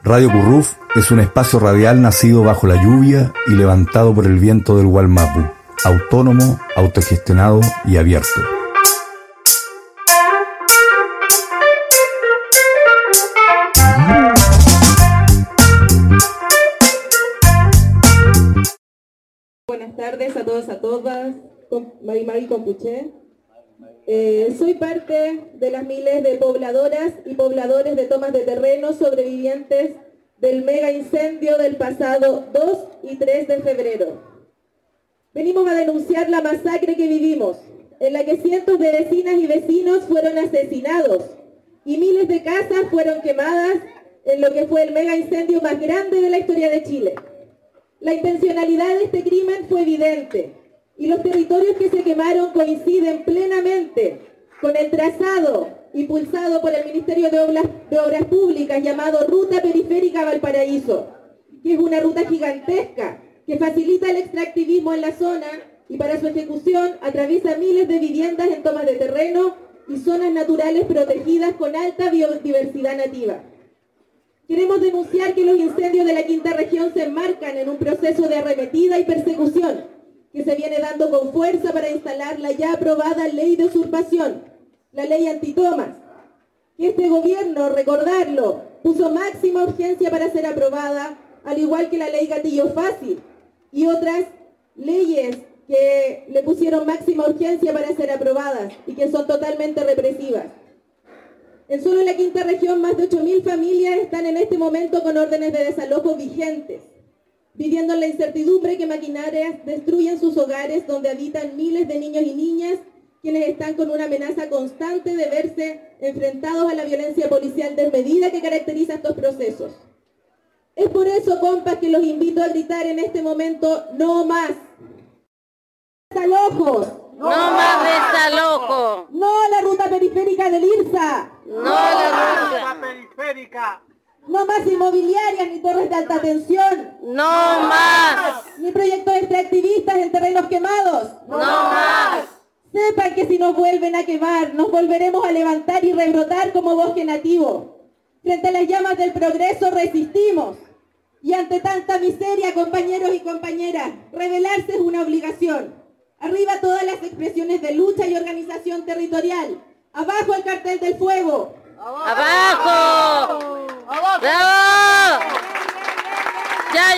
Radio Curruf es un espacio radial nacido bajo la lluvia y levantado por el viento del Wallmapu, autónomo, autogestionado y abierto. Buenas tardes a todos, a todas, Mari Compuché. Soy parte de las miles de pobladoras y pobladores de tomas de terreno sobrevivientes del mega incendio del pasado 2 y 3 de febrero. Venimos a denunciar la masacre que vivimos, en la que cientos de vecinas y vecinos fueron asesinados y miles de casas fueron quemadas en lo que fue el mega incendio más grande de la historia de Chile. La intencionalidad de este crimen fue evidente y los territorios que se quemaron coinciden plenamente con el trazado impulsado por el Ministerio de Obras Públicas llamado Ruta Periférica Valparaíso, que es una ruta gigantesca que facilita el extractivismo en la zona y para su ejecución atraviesa miles de viviendas en tomas de terreno y zonas naturales protegidas con alta biodiversidad nativa. Queremos denunciar que los incendios de la quinta región se enmarcan en un proceso de arremetida y persecución que se viene dando con fuerza para instalar la ya aprobada ley de usurpación, la ley antitomas, que este gobierno, recordarlo, puso máxima urgencia para ser aprobada, al igual que la ley gatillo fácil y otras leyes que le pusieron máxima urgencia para ser aprobadas y que son totalmente represivas. En solo la quinta región, más de 8.000 familias están en este momento con órdenes de desalojo vigentes, viviendo en la incertidumbre que maquinarias destruyen sus hogares donde habitan miles de niños y niñas, quienes están con una amenaza constante de verse enfrentados a la violencia policial desmedida que caracteriza estos procesos. Es por eso, compas, que los invito a gritar en este momento: ¡no más desalojos! ¡No más desalojo! ¡No a la ruta periférica del IRSA! ¡No a la ruta periférica! ¡No más inmobiliarias ni torres de alta tensión! ¡No más! ¡Ni proyectos extractivistas en terrenos quemados! ¡No más! Sepan que si nos vuelven a quemar, nos volveremos a levantar y rebrotar como bosque nativo. Frente a las llamas del progreso resistimos. Y ante tanta miseria, compañeros y compañeras, rebelarse es una obligación. Arriba todas las expresiones de lucha y organización territorial. Abajo el cartel del fuego. ¡Abajo! ¡Abajo! ¡Bravo! ¡Ya!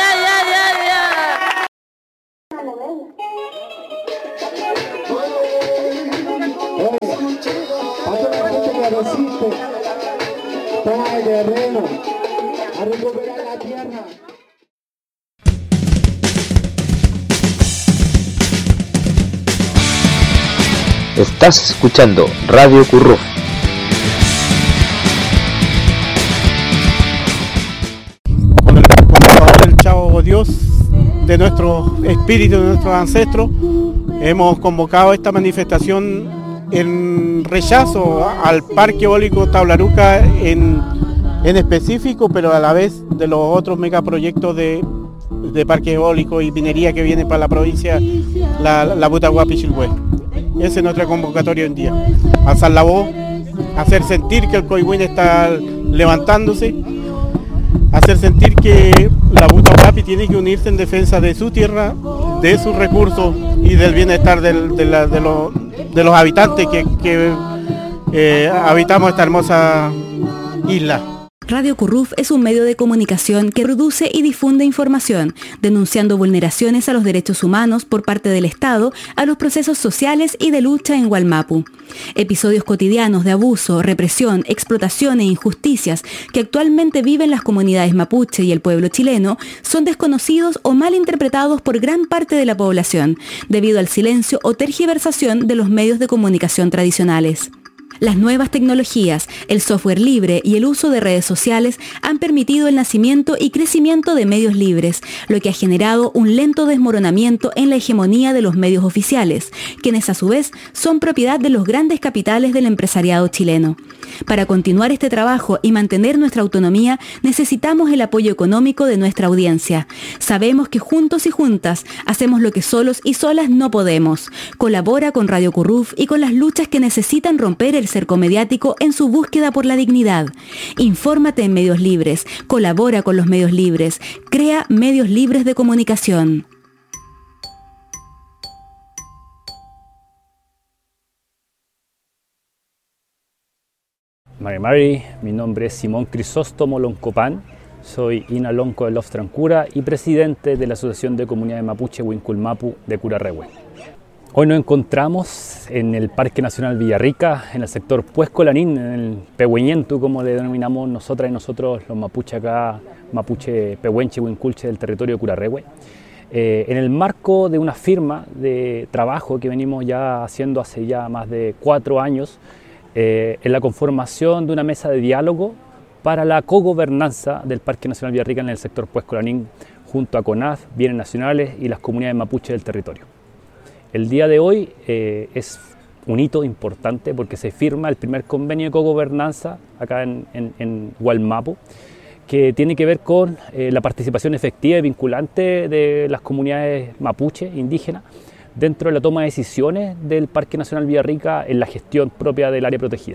Para toda la gente que resiste, toma el terreno, a recuperar la tierra. Estás escuchando Radio Curruf. Con el favor del Chavo Dios, de nuestro espíritu, de nuestros ancestros, hemos convocado esta manifestación en rechazo al Parque Eólico Tablaruca en específico, pero a la vez de los otros megaproyectos de parque eólico y minería que vienen para la provincia, la Butahuapi-Chilhue. Esa es nuestra convocatoria hoy en día. Alzar la voz, hacer sentir que el Coihuín está levantándose, hacer sentir que la Butahuapi tiene que unirse en defensa de su tierra, de sus recursos y del bienestar de los habitantes que habitamos esta hermosa isla. Radio Curruf es un medio de comunicación que produce y difunde información, denunciando vulneraciones a los derechos humanos por parte del Estado a los procesos sociales y de lucha en Wallmapu. Episodios cotidianos de abuso, represión, explotación e injusticias que actualmente viven las comunidades mapuche y el pueblo chileno son desconocidos o mal interpretados por gran parte de la población, debido al silencio o tergiversación de los medios de comunicación tradicionales. Las nuevas tecnologías, el software libre y el uso de redes sociales han permitido el nacimiento y crecimiento de medios libres, lo que ha generado un lento desmoronamiento en la hegemonía de los medios oficiales, quienes a su vez son propiedad de los grandes capitales del empresariado chileno. Para continuar este trabajo y mantener nuestra autonomía, necesitamos el apoyo económico de nuestra audiencia. Sabemos que juntos y juntas hacemos lo que solos y solas no podemos. Colabora con Radio Curruf y con las luchas que necesitan romper el cerco mediático en su búsqueda por la dignidad. Infórmate en Medios Libres, colabora con los medios libres, crea medios libres de comunicación. Mari, mi nombre es Simón Crisóstomo Loncopán, soy Inalonco de Loftrancura y presidente de la Asociación de Comunidades Mapuche Huincul-Mapu de Curarrehue. Hoy nos encontramos en el Parque Nacional Villarrica, en el sector Puesco-Lanín, en el Pehueñentu, como le denominamos nosotras y nosotros los mapuche acá, mapuche pehuenche huinculche del territorio de Curarrehue. En el marco de una firma de trabajo que venimos ya haciendo hace ya más de 4 años, en la conformación de una mesa de diálogo para la cogobernanza del Parque Nacional Villarrica en el sector Puesco-Lanín, junto a CONAF, Bienes Nacionales y las comunidades mapuche del territorio. El día de hoy es un hito importante porque se firma el primer convenio de cogobernanza acá en Gualmapu, que tiene que ver con la participación efectiva y vinculante de las comunidades mapuche indígenas dentro de la toma de decisiones del Parque Nacional Villarrica en la gestión propia del área protegida.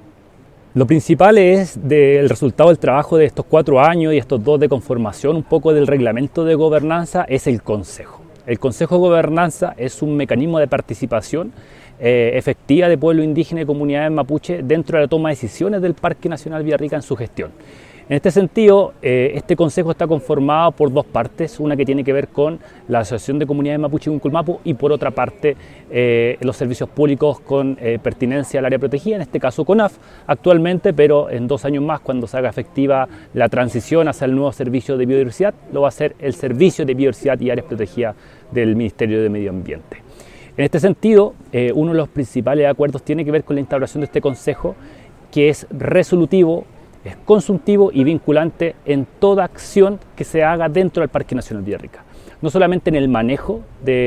Lo principal es del resultado del trabajo de estos 4 años y estos 2 de conformación, un poco del reglamento de gobernanza, es el Consejo. El Consejo de Gobernanza es un mecanismo de participación efectiva de pueblo indígena y comunidades mapuche dentro de la toma de decisiones del Parque Nacional Villarrica en su gestión. En este sentido, este consejo está conformado por 2 partes, una que tiene que ver con la Asociación de Comunidades Mapuche Huincul-Mapu y por otra parte los servicios públicos con pertinencia al área protegida, en este caso CONAF actualmente, pero en 2 años más, cuando se haga efectiva la transición hacia el nuevo servicio de biodiversidad, lo va a hacer el Servicio de Biodiversidad y Áreas Protegidas del Ministerio de Medio Ambiente. En este sentido, uno de los principales acuerdos tiene que ver con la instauración de este consejo, que es resolutivo, es consultivo y vinculante en toda acción que se haga dentro del Parque Nacional Villarrica. No solamente en el manejo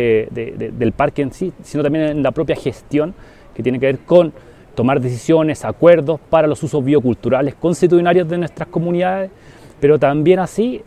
del parque en sí, sino también en la propia gestión, que tiene que ver con tomar decisiones, acuerdos para los usos bioculturales constitucionarios de nuestras comunidades, pero también así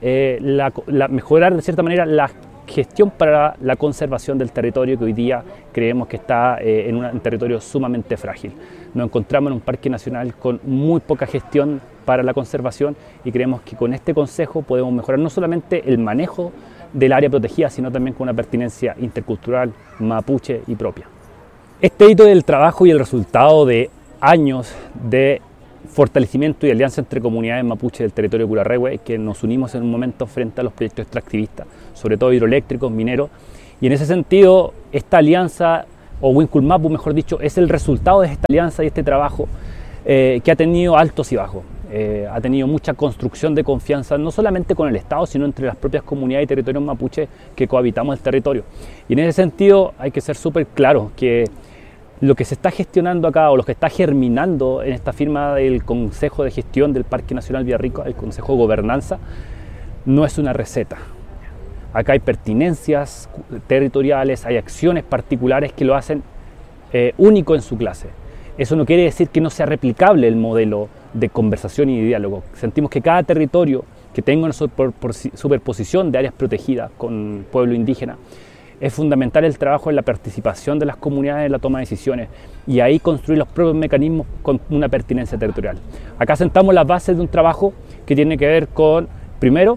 mejorar de cierta manera la gestión para la conservación del territorio, que hoy día creemos que está en un territorio sumamente frágil. Nos encontramos en un parque nacional con muy poca gestión para la conservación y creemos que con este consejo podemos mejorar no solamente el manejo del área protegida, sino también con una pertinencia intercultural, mapuche y propia. Este hito del trabajo y el resultado de años de fortalecimiento y alianza entre comunidades mapuche del territorio de Curarrehue, que nos unimos en un momento frente a los proyectos extractivistas, sobre todo hidroeléctricos, mineros, y en ese sentido esta alianza, o Huincul-Mapu mejor dicho, es el resultado de esta alianza y este trabajo que ha tenido altos y bajos. Ha tenido mucha construcción de confianza, no solamente con el Estado, sino entre las propias comunidades y territorios mapuche que cohabitamos el territorio. Y en ese sentido hay que ser súper claros que lo que se está gestionando acá, o lo que está germinando en esta firma del Consejo de Gestión del Parque Nacional Villarrica, el Consejo de Gobernanza, no es una receta. Acá hay pertinencias territoriales, hay acciones particulares que lo hacen único en su clase. Eso no quiere decir que no sea replicable el modelo de conversación y de diálogo. Sentimos que cada territorio que tenga una superposición de áreas protegidas con pueblo indígena, es fundamental el trabajo en la participación de las comunidades en la toma de decisiones y ahí construir los propios mecanismos con una pertinencia territorial. Acá sentamos las bases de un trabajo que tiene que ver con, primero,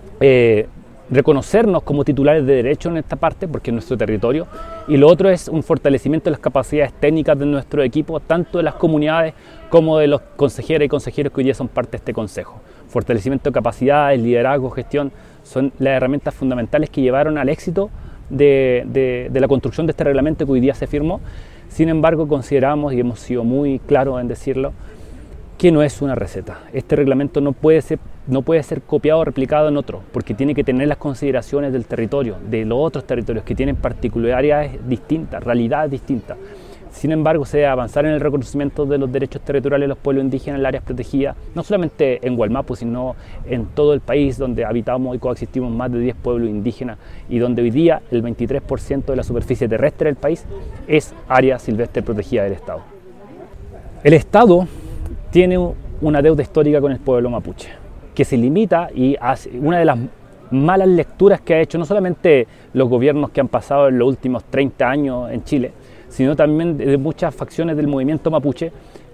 reconocernos como titulares de derechos en esta parte, porque es nuestro territorio, y lo otro es un fortalecimiento de las capacidades técnicas de nuestro equipo, tanto de las comunidades como de los consejeros y consejeros que hoy día son parte de este consejo. Fortalecimiento de capacidades, liderazgo, gestión, son las herramientas fundamentales que llevaron al éxito de la construcción de este reglamento que hoy día se firmó. Sin embargo, consideramos, y hemos sido muy claros en decirlo, que no es una receta. Este reglamento no puede ser copiado o replicado en otro, porque tiene que tener las consideraciones del territorio, de los otros territorios que tienen particularidades distintas, realidades distintas. Sin embargo, se debe avanzar en el reconocimiento de los derechos territoriales de los pueblos indígenas en las áreas protegidas, no solamente en Gualmapu, sino en todo el país, donde habitamos y coexistimos más de 10 pueblos indígenas y donde hoy día el 23% de la superficie terrestre del país es área silvestre protegida del Estado. El Estado tiene una deuda histórica con el pueblo mapuche, que se limita y hace una de las malas lecturas que ha hecho no solamente los gobiernos que han pasado en los últimos 30 años en Chile, sino también de muchas facciones del movimiento mapuche,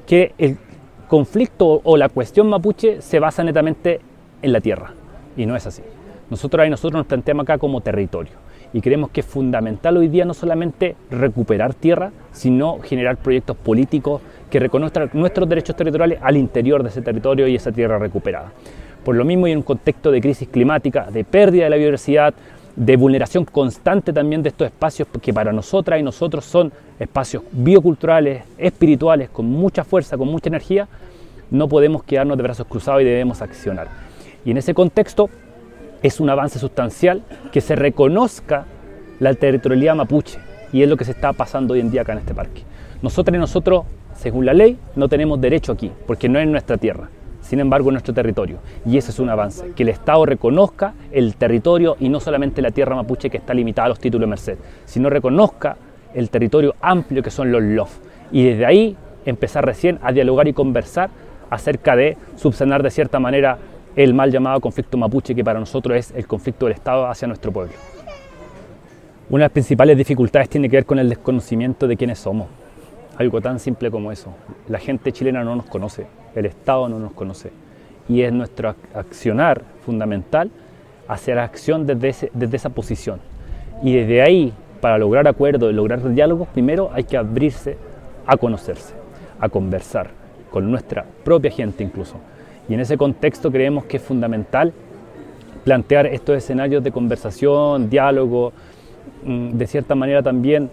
que el conflicto o la cuestión mapuche se basa netamente en la tierra, y no es así. Nosotros nos planteamos acá como territorio, y creemos que es fundamental hoy día no solamente recuperar tierra, sino generar proyectos políticos que reconozcan nuestros derechos territoriales al interior de ese territorio y esa tierra recuperada. Por lo mismo, y en un contexto de crisis climática, de pérdida de la biodiversidad, de vulneración constante también de estos espacios que para nosotras y nosotros son espacios bioculturales, espirituales, con mucha fuerza, con mucha energía, no podemos quedarnos de brazos cruzados y debemos accionar. Y en ese contexto es un avance sustancial que se reconozca la territorialidad mapuche, y es lo que se está pasando hoy en día acá en este parque. Nosotras y nosotros, según la ley, no tenemos derecho aquí, porque no es nuestra tierra. Sin embargo, en nuestro territorio, y ese es un avance, que el Estado reconozca el territorio y no solamente la tierra mapuche que está limitada a los títulos de merced, sino reconozca el territorio amplio que son los LOF, y desde ahí empezar recién a dialogar y conversar acerca de subsanar de cierta manera el mal llamado conflicto mapuche, que para nosotros es el conflicto del Estado hacia nuestro pueblo. Una de las principales dificultades tiene que ver con el desconocimiento de quiénes somos. Algo tan simple como eso. La gente chilena no nos conoce, el Estado no nos conoce, y es nuestro accionar fundamental hacer acción desde esa posición. Y desde ahí, para lograr acuerdos y lograr diálogos, primero hay que abrirse a conocerse, a conversar con nuestra propia gente incluso. Y en ese contexto creemos que es fundamental plantear estos escenarios de conversación, diálogo, de cierta manera también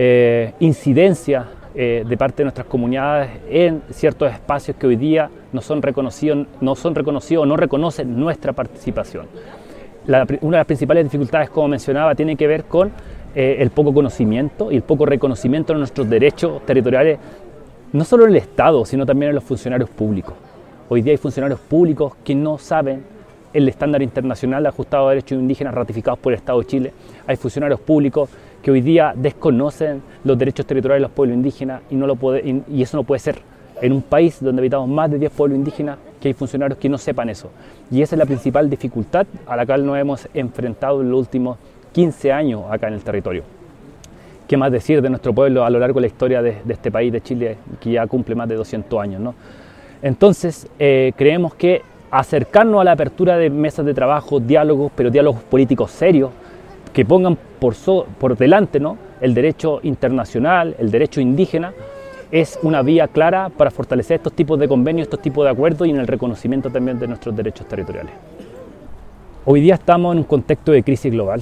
incidencia de parte de nuestras comunidades en ciertos espacios que hoy día no son reconocidos o no reconocen nuestra participación. Una de las principales dificultades, como mencionaba, tiene que ver con el poco conocimiento y el poco reconocimiento de nuestros derechos territoriales, no solo en el Estado, sino también en los funcionarios públicos. Hoy día hay funcionarios públicos que no saben el estándar internacional ajustado a derechos indígenas ratificados por el Estado de Chile. Hay funcionarios públicos que hoy día desconocen los derechos territoriales de los pueblos indígenas y eso no puede ser. En un país donde habitamos más de 10 pueblos indígenas, que hay funcionarios que no sepan eso. Y esa es la principal dificultad a la cual nos hemos enfrentado en los últimos 15 años acá en el territorio. ¿Qué más decir de nuestro pueblo a lo largo de la historia de este país, de Chile, que ya cumple más de 200 años, ¿no? Entonces, creemos que acercarnos a la apertura de mesas de trabajo, diálogos, pero diálogos políticos serios, que pongan por delante, ¿no?, el derecho internacional, el derecho indígena, es una vía clara para fortalecer estos tipos de convenios, estos tipos de acuerdos y en el reconocimiento también de nuestros derechos territoriales. Hoy día estamos en un contexto de crisis global,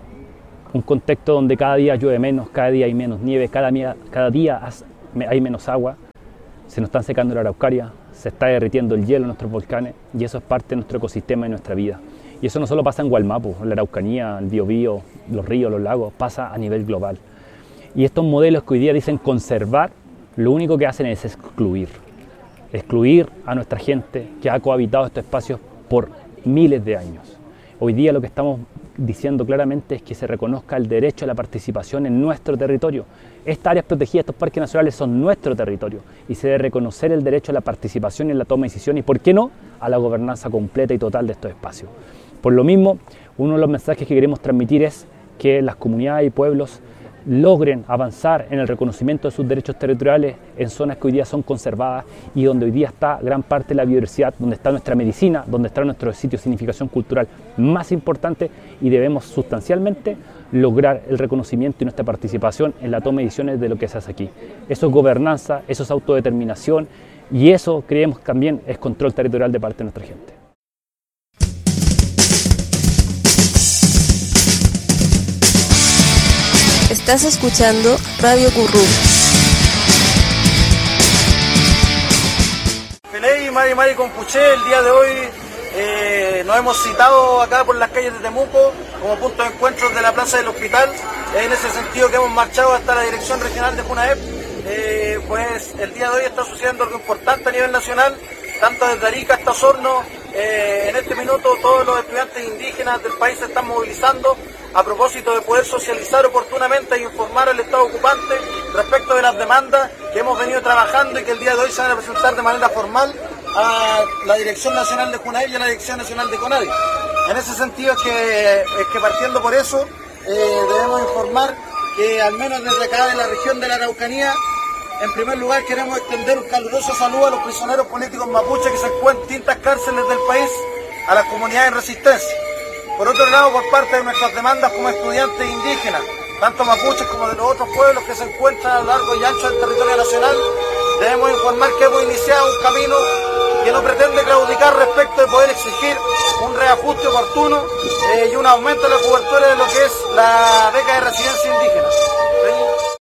un contexto donde cada día llueve menos, cada día hay menos nieve, cada día hay menos agua, se nos están secando la Araucaria, se está derritiendo el hielo en nuestros volcanes, y eso es parte de nuestro ecosistema y nuestra vida. Y eso no solo pasa en Gualmapu, en la Araucanía, el Biobío, los ríos, los lagos, pasa a nivel global. Y estos modelos que hoy día dicen conservar, lo único que hacen es excluir a nuestra gente que ha cohabitado estos espacios por miles de años. Hoy día lo que estamos diciendo claramente es que se reconozca el derecho a la participación en nuestro territorio. Estas áreas protegidas, estos parques nacionales son nuestro territorio y se debe reconocer el derecho a la participación en la toma de decisiones y, ¿por qué no?, a la gobernanza completa y total de estos espacios. Por lo mismo, uno de los mensajes que queremos transmitir es que las comunidades y pueblos logren avanzar en el reconocimiento de sus derechos territoriales en zonas que hoy día son conservadas y donde hoy día está gran parte de la biodiversidad, donde está nuestra medicina, donde está nuestro sitio de significación cultural más importante, y debemos sustancialmente lograr el reconocimiento y nuestra participación en la toma de decisiones de lo que se hace aquí. Eso es gobernanza, eso es autodeterminación, y eso creemos también es control territorial de parte de nuestra gente. Estás escuchando Radio Currú. Feley, Mari Compuché, el día de hoy nos hemos citado acá por las calles de Temuco como punto de encuentro de la plaza del hospital. En ese sentido que hemos marchado hasta la dirección regional de Junaep. Pues el día de hoy está sucediendo algo importante a nivel nacional, tanto desde Arica hasta Osorno. En este minuto todos los estudiantes indígenas del país se están movilizando a propósito de poder socializar oportunamente e informar al Estado ocupante respecto de las demandas que hemos venido trabajando y que el día de hoy se van a presentar de manera formal a la Dirección Nacional de Junaep y a la Dirección Nacional de CONADI. En ese sentido es que partiendo por eso debemos informar que al menos desde acá de la región de la Araucanía En primer lugar, queremos extender un caluroso saludo a los prisioneros políticos mapuches que se encuentran en distintas cárceles del país, a las comunidades en resistencia. Por otro lado, por parte de nuestras demandas como estudiantes indígenas, tanto mapuches como de los otros pueblos que se encuentran a lo largo y ancho del territorio nacional, debemos informar que hemos iniciado un camino que no pretende claudicar respecto de poder exigir un reajuste oportuno y un aumento de la cobertura de lo que es la beca de residencia indígena. ¿Sí?